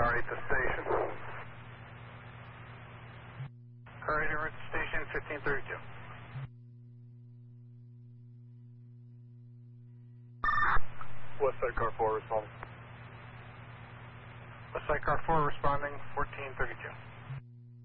Car 8 to station. Car 8 en route to station 1532. Westside Car 4 responding. Westside Car 4 responding 1432.